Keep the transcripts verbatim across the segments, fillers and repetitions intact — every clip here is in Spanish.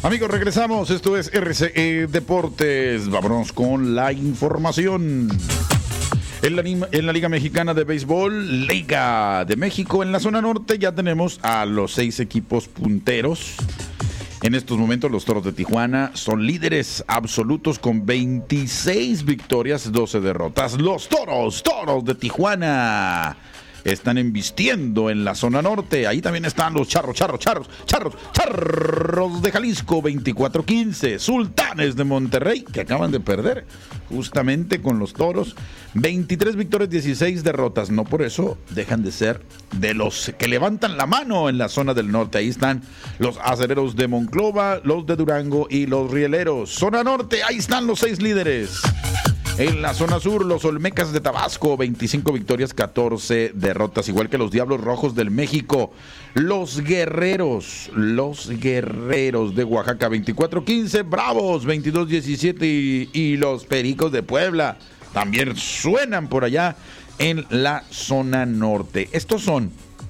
Amigos, regresamos. Esto es R C E Deportes. Vámonos con la información. En la, en la Liga Mexicana de Béisbol, Liga de México, en la zona norte ya tenemos a los seis equipos punteros. En estos momentos los Toros de Tijuana son líderes absolutos con veintiséis victorias, doce derrotas. Los Toros, Toros de Tijuana están embistiendo en la zona norte. Ahí también están los Charros, Charros, Charros, Charros, Charros de Jalisco, veinticuatro quince. Sultanes de Monterrey, que acaban de perder justamente con los Toros, veintitrés victorias, dieciséis derrotas. No por eso dejan de ser de los que levantan la mano en la zona del norte. Ahí están los Acereros de Monclova, los de Durango y los Rieleros. Zona norte, ahí están los seis líderes. En la zona sur, los Olmecas de Tabasco, veinticinco victorias, catorce derrotas, igual que los Diablos Rojos del México. Los Guerreros, los Guerreros de Oaxaca, veinticuatro quince, Bravos, veintidós diecisiete y, y los Pericos de Puebla también suenan por allá en la zona norte. Estos son,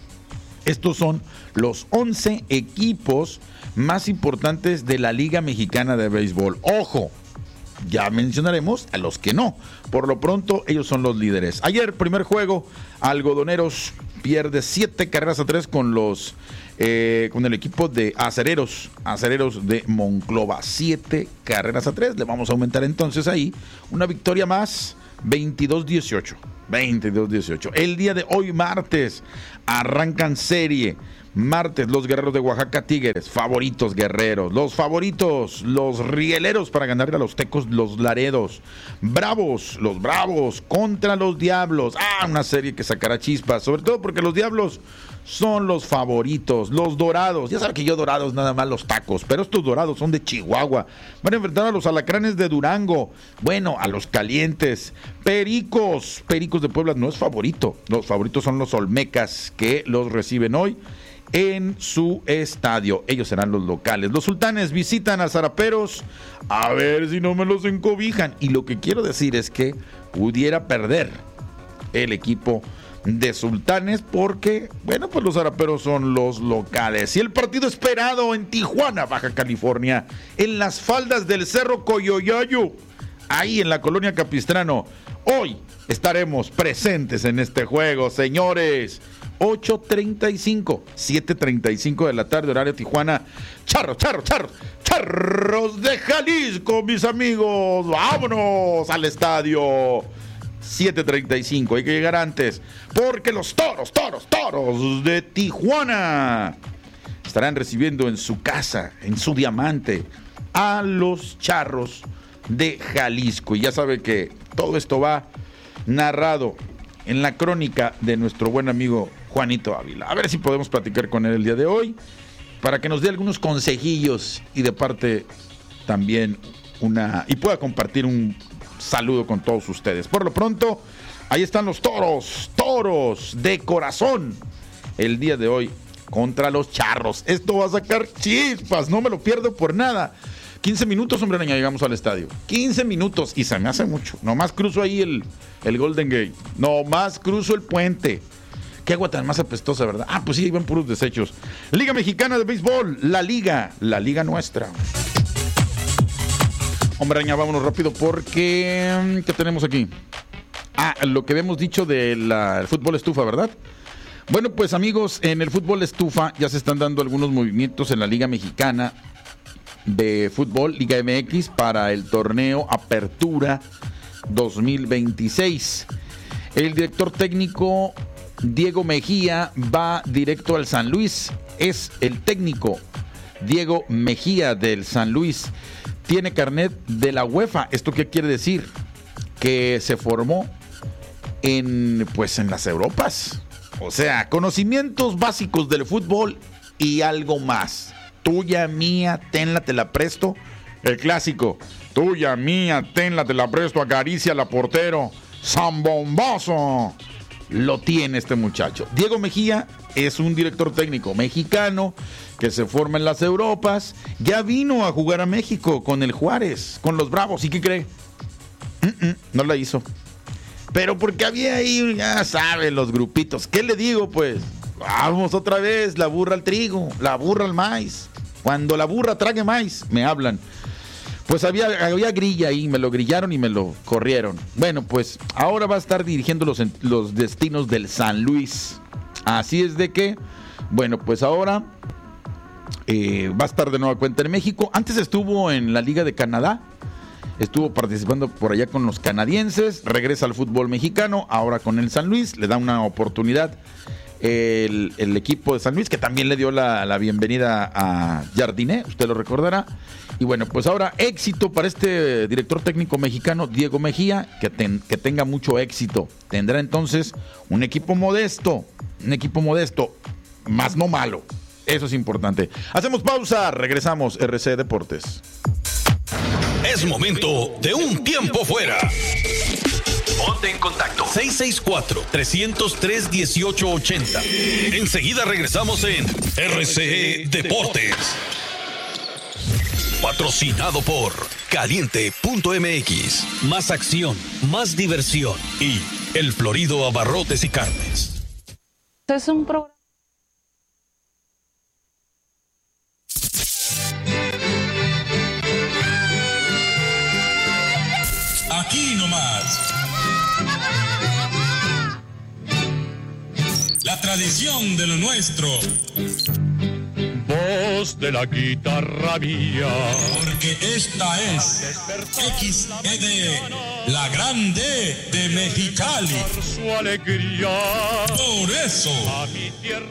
estos son los once equipos más importantes de la Liga Mexicana de Béisbol. ¡Ojo! Ya mencionaremos a los que no. Por lo pronto, ellos son los líderes. Ayer, primer juego, Algodoneros pierde siete carreras a tres con los eh, con el equipo de Acereros, Acereros de Monclova. Siete carreras a tres. Le vamos a aumentar entonces ahí una victoria más, veintidós dieciocho. veintidós dieciocho. El día de hoy, martes, arrancan serie. Martes, los Guerreros de Oaxaca, Tigres, favoritos Guerreros, los favoritos, los Rieleros para ganarle a los Tecos, los Laredos, Bravos, los Bravos contra los Diablos. Ah, una serie que sacará chispas, sobre todo porque los Diablos son los favoritos, los Dorados, ya saben que yo Dorados nada más los tacos, pero estos Dorados son de Chihuahua, van a enfrentar a los Alacranes de Durango, bueno, a los Calientes, Pericos, Pericos de Puebla no es favorito, los favoritos son los Olmecas que los reciben hoy en su estadio. Ellos serán los locales. Los Sultanes visitan a Zaraperos, a ver si no me los encobijan. Y lo que quiero decir es que pudiera perder el equipo de Sultanes porque, bueno, pues los Zaraperos son los locales. Y el partido esperado en Tijuana, Baja California, en las faldas del Cerro Coyoyayo, ahí en la colonia Capistrano. Hoy estaremos presentes en este juego, señores. ocho treinta y cinco, siete treinta y cinco de la tarde, horario Tijuana. Charros, charros, charros, charros de Jalisco, mis amigos. Vámonos al estadio. siete treinta y cinco, hay que llegar antes, porque los toros, toros, toros de Tijuana estarán recibiendo en su casa, en su diamante, a los Charros de Jalisco. Y ya sabe que todo esto va narrado en la crónica de nuestro buen amigo Juanito Ávila. A ver si podemos platicar con él el día de hoy para que nos dé algunos consejillos y de parte también una y pueda compartir un saludo con todos ustedes. Por lo pronto, ahí están los toros, toros de corazón el día de hoy contra los Charros. Esto va a sacar chispas, no me lo pierdo por nada. quince minutos, hombre, ya llegamos al estadio. quince minutos y se me hace mucho. Nomás cruzo ahí el, el Golden Gate. Nomás cruzo el puente. Qué agua tan más apestosa, ¿verdad? Ah, pues sí, iban puros desechos. Liga Mexicana de Béisbol, la liga, la liga nuestra. Hombre, araña, vámonos rápido porque... ¿qué tenemos aquí? Ah, lo que habíamos dicho del fútbol estufa, ¿verdad? Bueno, pues amigos, en el fútbol estufa ya se están dando algunos movimientos en la Liga Mexicana de Fútbol, Liga M X, para el torneo Apertura dos mil veintiséis. El director técnico Diego Mejía va directo al San Luis. Es el técnico Diego Mejía del San Luis. Tiene carnet de la UEFA. ¿Esto qué quiere decir? Que se formó en, pues, en las Europas. O sea, conocimientos básicos del fútbol y algo más. Tuya, mía, tenla, te la presto. El clásico. Tuya, mía, tenla, te la presto, acaricia la portero. ¡Zambombazo! Lo tiene este muchacho. Diego Mejía es un director técnico mexicano que se forma en las Europas. Ya vino a jugar a México con el Juárez, con los Bravos. ¿Y qué cree? Mm-mm, no la hizo. Pero porque había ahí, ya saben, los grupitos. ¿Qué le digo, pues? Vamos otra vez, la burra al trigo, la burra al maíz. Cuando la burra trague maíz, me hablan. Pues había, había grilla ahí, me lo grillaron y me lo corrieron. Bueno, pues ahora va a estar dirigiendo los, los destinos del San Luis. Así es de que, bueno, pues ahora eh, va a estar de nueva cuenta en México. Antes estuvo en la Liga de Canadá, estuvo participando por allá con los canadienses, regresa al fútbol mexicano, ahora con el San Luis, le da una oportunidad el, el equipo de San Luis, que también le dio la, la bienvenida a Jardiné, usted lo recordará. Y bueno, pues ahora éxito para este director técnico mexicano, Diego Mejía, que, ten, que tenga mucho éxito. Tendrá entonces un equipo modesto, un equipo modesto, más no malo. Eso es importante. Hacemos pausa, regresamos, R C Deportes. Es momento de un tiempo fuera. Ponte en contacto. seis seis cuatro, tres cero tres, uno ocho ocho cero. Enseguida regresamos en R C Deportes. Patrocinado por Caliente punto M X. Más acción, más diversión. Y El Florido Abarrotes y Carnes. Es un programa. Aquí nomás. La tradición de lo nuestro. Voz de la guitarra mía. Porque esta es X E D, la grande de Mexicali. Por su alegría. Por eso. A mi tierra.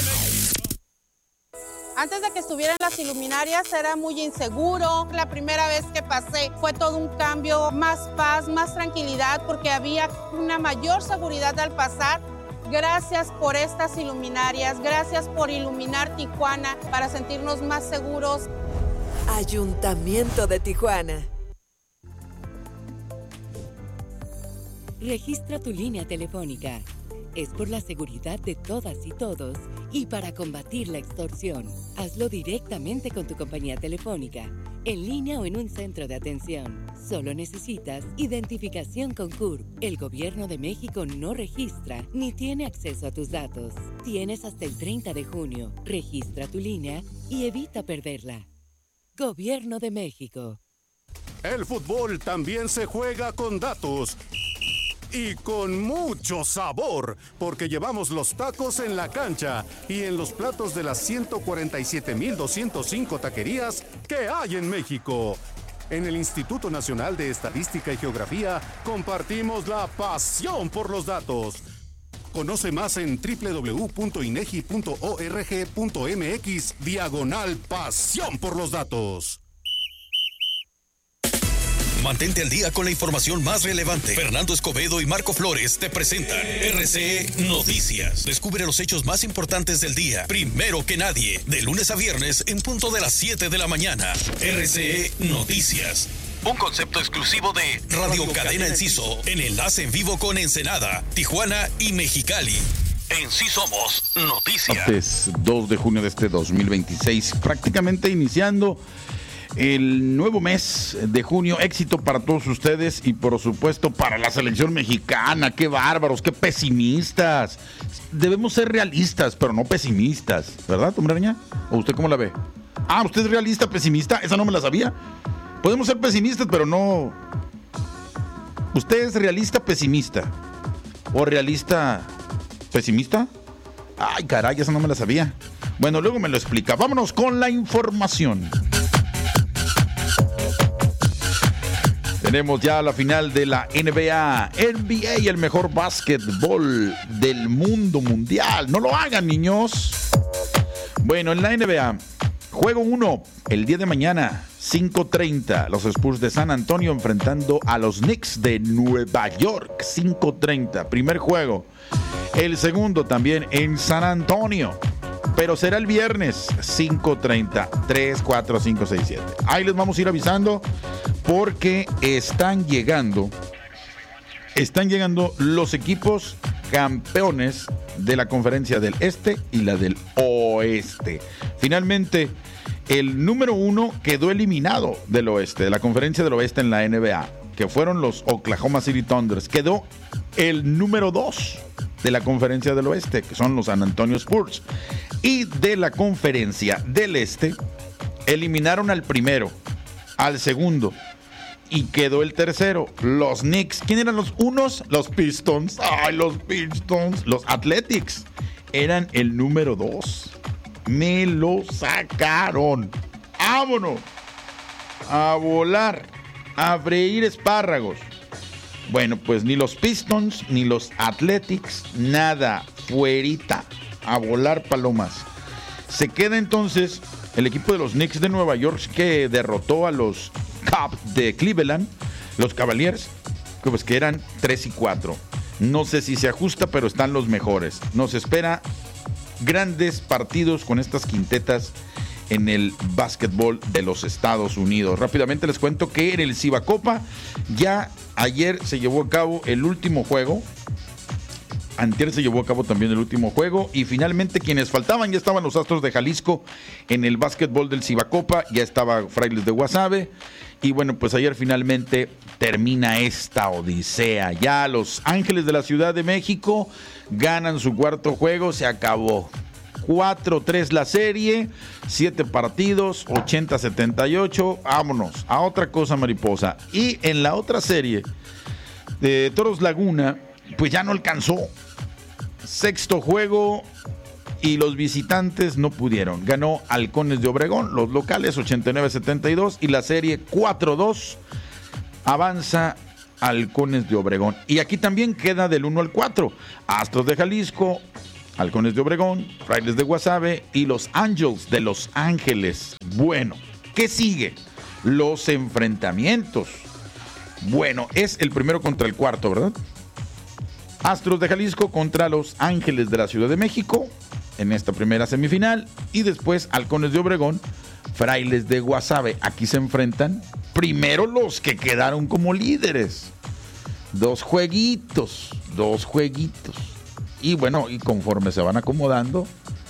Antes de que estuvieran las iluminarias era muy inseguro. La primera vez que pasé fue todo un cambio, más paz, más tranquilidad, porque había una mayor seguridad al pasar. Gracias por estas iluminarias, gracias por iluminar Tijuana para sentirnos más seguros. Ayuntamiento de Tijuana. Registra tu línea telefónica. Es por la seguridad de todas y todos y para combatir la extorsión. Hazlo directamente con tu compañía telefónica, en línea o en un centro de atención. Solo necesitas identificación con C U R P. El Gobierno de México no registra ni tiene acceso a tus datos. Tienes hasta el treinta de junio. Registra tu línea y evita perderla. Gobierno de México. El fútbol también se juega con datos. Y con mucho sabor, porque llevamos los tacos en la cancha y en los platos de las ciento cuarenta y siete mil doscientos cinco taquerías que hay en México. En el Instituto Nacional de Estadística y Geografía compartimos la pasión por los datos. Conoce más en doble u doble u doble u punto inegi punto org punto mx diagonal pasión por los datos. Mantente al día con la información más relevante. Fernando Escobedo y Marco Flores te presentan R C E Noticias. Descubre los hechos más importantes del día, primero que nadie, de lunes a viernes en punto de las siete de la mañana. R C E Noticias. Un concepto exclusivo de Radio Cadena Enciso, en enlace en vivo con Ensenada, Tijuana y Mexicali. En Sí Somos Noticias. Es dos de junio de este dos mil veintiséis, prácticamente iniciando el nuevo mes de junio. Éxito para todos ustedes y por supuesto para la selección mexicana. Qué bárbaros, qué pesimistas. Debemos ser realistas, pero no pesimistas, ¿verdad, hombre araña? ¿O usted cómo la ve? Ah, ¿usted es realista, pesimista? Esa no me la sabía. Podemos ser pesimistas, pero no... ¿Usted es realista, pesimista? ¿O realista, pesimista? Ay, caray, esa no me la sabía. Bueno, luego me lo explica. Vámonos con la información. Tenemos ya la final de la N B A. N B A, el mejor básquetbol del mundo mundial. No lo hagan, niños. Bueno, en la N B A, juego uno, el día de mañana, cinco treinta. Los Spurs de San Antonio enfrentando a los Knicks de Nueva York, cinco treinta. Primer juego. El segundo también en San Antonio. Pero será el viernes, cinco treinta, tres, cuatro, cinco, seis, siete. Ahí les vamos a ir avisando porque están llegando, están llegando los equipos campeones de la conferencia del Este y la del Oeste. Finalmente, el número uno quedó eliminado del Oeste, de la conferencia del Oeste en la N B A, que fueron los Oklahoma City Thunders. Quedó el número dos de la conferencia del Oeste, que son los San Antonio Spurs. Y de la conferencia del Este eliminaron al primero, al segundo, y quedó el tercero, los Knicks. ¿Quién eran los unos? Los Pistons. Ay, los Pistons. Los Athletics eran el número dos. Me lo sacaron. ¡Vámonos! A volar, a freír espárragos. Bueno, pues ni los Pistons, ni los Athletics, nada, fuerita, a volar palomas. Se queda entonces el equipo de los Knicks de Nueva York, que derrotó a los Cavs de Cleveland, los Cavaliers, pues que eran tres y cuatro. No sé si se ajusta, pero están los mejores. Nos espera grandes partidos con estas quintetas en el básquetbol de los Estados Unidos. Rápidamente les cuento que en el Cibacopa ya ayer se llevó a cabo el último juego. Antier se llevó a cabo también el último juego. Y finalmente quienes faltaban, ya estaban los Astros de Jalisco en el básquetbol del Cibacopa. Ya estaba Frailes de Guasave. Y bueno, pues ayer finalmente termina esta odisea. Ya los Ángeles de la Ciudad de México ganan su cuarto juego. Se acabó. cuatro tres la serie, siete partidos, ochenta a setenta y ocho. Vámonos a otra cosa, mariposa. Y en la otra serie de Toros Laguna, pues ya no alcanzó. Sexto juego y los visitantes no pudieron. Ganó Halcones de Obregón, los locales ochenta y nueve a setenta y dos, y la serie cuatro dos avanza Halcones de Obregón. Y aquí también queda del uno al cuatro. Astros de Jalisco, Halcones de Obregón, Frailes de Guasave y los Angels de Los Ángeles. Bueno, ¿qué sigue? Los enfrentamientos. Bueno, es el primero contra el cuarto, ¿verdad? Astros de Jalisco contra Los Ángeles de la Ciudad de México en esta primera semifinal, y después Halcones de Obregón, Frailes de Guasave. Aquí se enfrentan primero los que quedaron como líderes. Dos jueguitos, dos jueguitos. Y bueno, y conforme se van acomodando,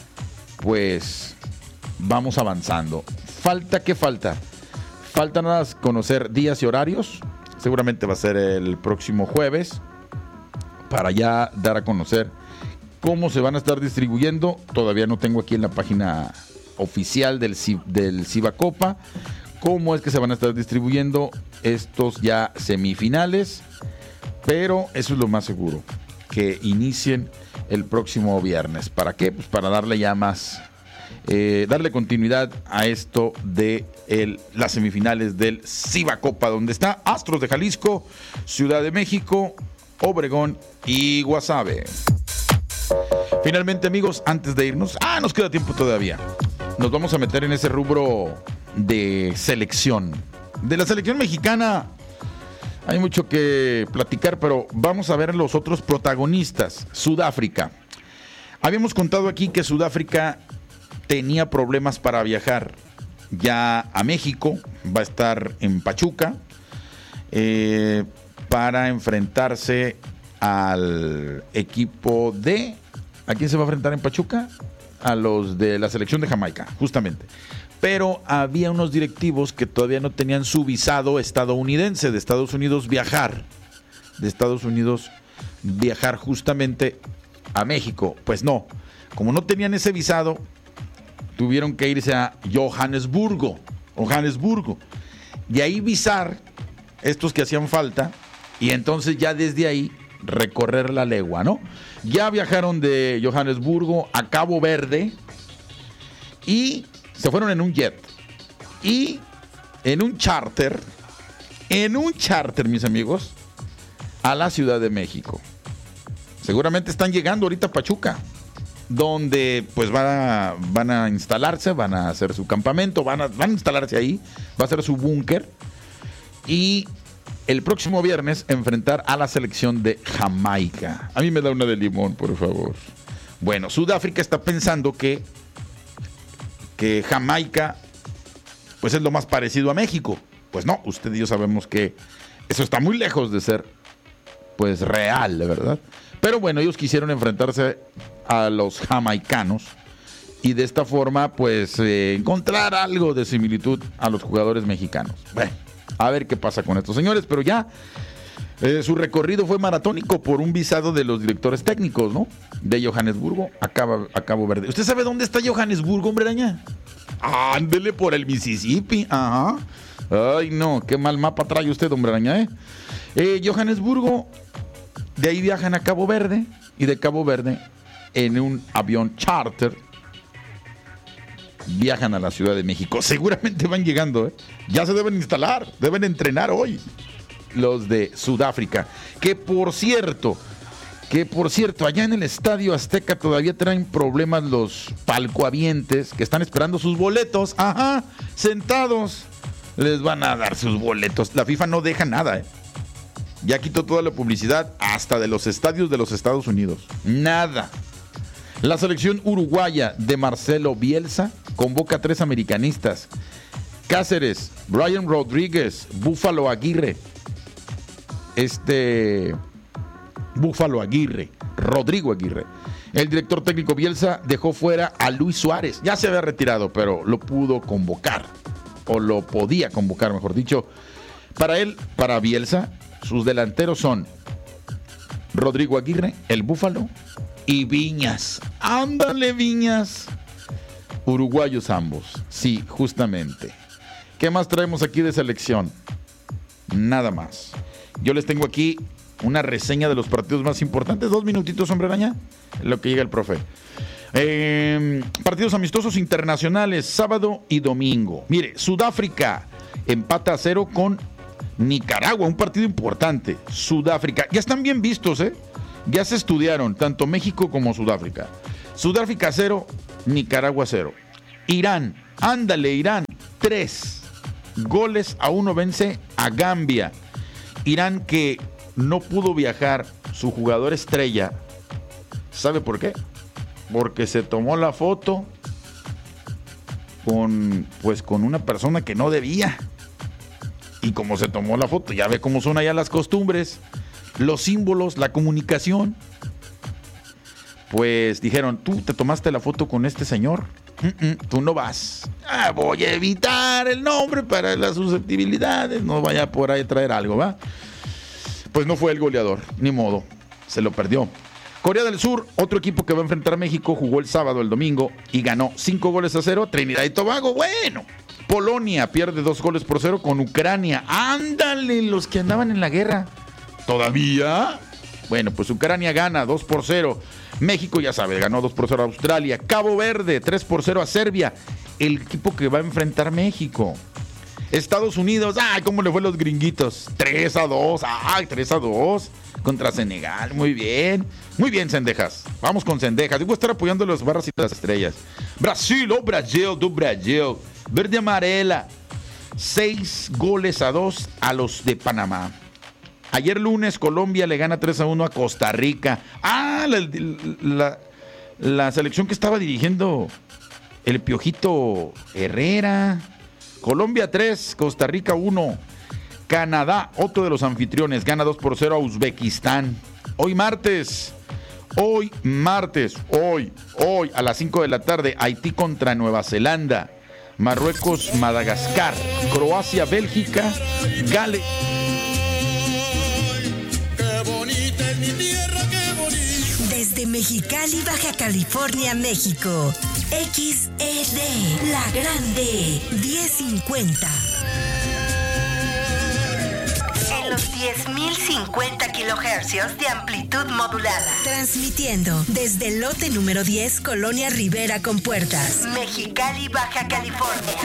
pues vamos avanzando. ¿Falta qué falta? Falta nada más conocer días y horarios. Seguramente va a ser el próximo jueves, para ya dar a conocer cómo se van a estar distribuyendo. Todavía no tengo aquí en la página oficial del, del Cibacopa cómo es que se van a estar distribuyendo estos ya semifinales, pero eso es lo más seguro, que inicien el próximo viernes. ¿Para qué? Pues para darle ya más, eh, darle continuidad a esto de el, las semifinales del Cibacopa, donde está Astros de Jalisco, Ciudad de México, Obregón y Guasave. Finalmente, amigos, antes de irnos, ah, nos queda tiempo todavía. Nos vamos a meter en ese rubro de selección. De la selección mexicana hay mucho que platicar, pero vamos a ver los otros protagonistas. Sudáfrica. Habíamos contado aquí que Sudáfrica tenía problemas para viajar ya a México. Va a estar en Pachuca eh, para enfrentarse al equipo de... ¿A quién se va a enfrentar en Pachuca? A los de la selección de Jamaica, justamente. Pero había unos directivos que todavía no tenían su visado estadounidense, de Estados Unidos viajar, de Estados Unidos viajar justamente a México. Pues no, como no tenían ese visado, tuvieron que irse a Johannesburgo, Johannesburgo, y ahí visar estos que hacían falta, y entonces ya desde ahí recorrer la legua, ¿no? Ya viajaron de Johannesburgo a Cabo Verde y se fueron en un jet y en un charter, en un charter, mis amigos, a la Ciudad de México. Seguramente están llegando ahorita a Pachuca, donde pues van a, van a instalarse, van a hacer su campamento, van a, van a instalarse ahí, va a ser su búnker, y el próximo viernes enfrentar a la selección de Jamaica. A mí me da una de limón, por favor. Bueno, Sudáfrica está pensando que, que Jamaica pues es lo más parecido a México. Pues no, usted y yo sabemos que eso está muy lejos de ser pues real, ¿verdad? Pero bueno, ellos quisieron enfrentarse a los jamaicanos y de esta forma pues eh, encontrar algo de similitud a los jugadores mexicanos. Bueno, a ver qué pasa con estos señores, pero ya eh, su recorrido fue maratónico por un visado de los directores técnicos, ¿no? De Johannesburgo a Cabo, a Cabo Verde. ¿Usted sabe dónde está Johannesburgo, hombre araña? Ándele por el Mississippi. Ajá. Ay, no, qué mal mapa trae usted, hombre araña, ¿eh? eh Johannesburgo, de ahí viajan a Cabo Verde, y de Cabo Verde, en un avión charter, viajan a la Ciudad de México. Seguramente van llegando, ¿eh? Ya se deben instalar, deben entrenar hoy los de Sudáfrica. Que por cierto, que por cierto, allá en el Estadio Azteca todavía traen problemas los palcohabientes que están esperando sus boletos. Ajá, sentados. Les van a dar sus boletos. La FIFA no deja nada, ¿eh? Ya quitó toda la publicidad hasta de los estadios de los Estados Unidos. Nada. La selección uruguaya de Marcelo Bielsa convoca a tres americanistas: Cáceres, Brian Rodríguez, Búfalo Aguirre. Este... Búfalo Aguirre, Rodrigo Aguirre. El director técnico Bielsa dejó fuera a Luis Suárez. Ya se había retirado, pero lo pudo convocar. O lo podía convocar, mejor dicho. Para él, para Bielsa, sus delanteros son Rodrigo Aguirre, el Búfalo, y Viñas. ¡Ándale, Viñas! Uruguayos ambos. Sí, justamente. ¿Qué más traemos aquí de selección? Nada más. Yo les tengo aquí una reseña de los partidos más importantes. Dos minutitos, hombre araña, lo que llega el profe. Eh, partidos amistosos internacionales, sábado y domingo. Mire, Sudáfrica empata a cero con Nicaragua, un partido importante. Sudáfrica, ya están bien vistos, ¿eh? Ya se estudiaron, tanto México como Sudáfrica. Sudáfrica cero, Nicaragua cero. Irán, ándale, Irán, tres goles a uno vence a Gambia. Irán, que no pudo viajar su jugador estrella. ¿Sabe por qué? Porque se tomó la foto con, pues, con una persona que no debía. Y como se tomó la foto, ya ve cómo son allá las costumbres, los símbolos, la comunicación. Pues dijeron, tú te tomaste la foto con este señor, Mm-mm, tú no vas. Ah, voy a evitar el nombre para las susceptibilidades, no vaya por ahí a traer algo, ¿va? Pues no fue el goleador, ni modo, se lo perdió. Corea del Sur, otro equipo que va a enfrentar a México, jugó el sábado, el domingo, y ganó cinco goles a cero. Trinidad y Tobago, bueno. Polonia pierde dos goles por cero con Ucrania. Ándale, los que andaban en la guerra. ¿Todavía? Bueno, pues Ucrania gana dos por cero. México, ya sabe, ganó dos por cero a Australia. Cabo Verde, tres por cero a Serbia, el equipo que va a enfrentar México. Estados Unidos, ay, cómo le fue a los gringuitos. tres a dos, ay, tres a dos contra Senegal, muy bien. Muy bien, Cendejas, vamos con Cendejas. Debo estar apoyando las barras y las estrellas. Brasil, oh Brasil, do Brasil. Verde amarela, seis goles a dos a los de Panamá. Ayer lunes, Colombia le gana tres a uno a Costa Rica. Ah, la, la, la selección que estaba dirigiendo el Piojito Herrera. Colombia tres, Costa Rica uno. Canadá, otro de los anfitriones, gana dos por cero a Uzbekistán. Hoy martes, hoy martes, hoy, hoy a las cinco de la tarde, Haití contra Nueva Zelanda. Marruecos, Madagascar. Croacia, Bélgica. Gales. Desde Mexicali, Baja California, México. X E D, La Grande, diez cincuenta. En los diez mil cincuenta kilohercios de amplitud modulada. Transmitiendo desde el lote número diez, Colonia Rivera con Puertas. Mexicali, Baja California.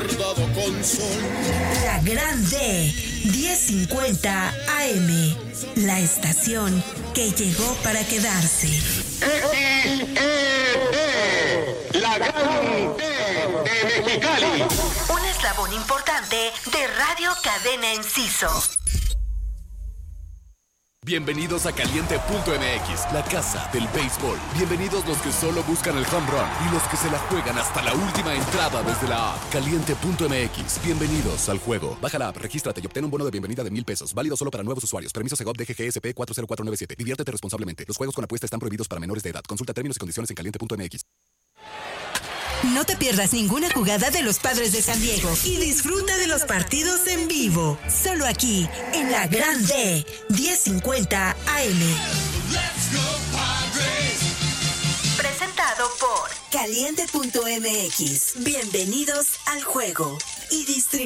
La Grande, diez cincuenta A M. La estación que llegó para quedarse. X E D, La Grande de Mexicali. Un eslabón importante de Radio Cadena Enciso. Bienvenidos a Caliente punto M X, la casa del béisbol. Bienvenidos los que solo buscan el home run y los que se la juegan hasta la última entrada desde la app. Caliente punto M X, bienvenidos al juego. Baja la app, regístrate y obtén un bono de bienvenida de mil pesos. Válido solo para nuevos usuarios. Permiso Segov D G G S P cuatro cero cuatro nueve siete. Diviértete responsablemente. Los juegos con apuesta están prohibidos para menores de edad. Consulta términos y condiciones en Caliente punto M X. No te pierdas ninguna jugada de los Padres de San Diego y disfruta de los partidos en vivo. Solo aquí, en La Grande, diez cincuenta A M. Presentado por Caliente punto m x. Bienvenidos al juego. Y distribuidor.